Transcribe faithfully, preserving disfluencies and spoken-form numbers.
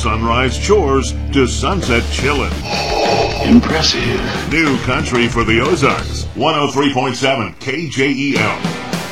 sunrise chores to sunset chillin'. Impressive. New country for the Ozarks. one oh three point seven K J E L.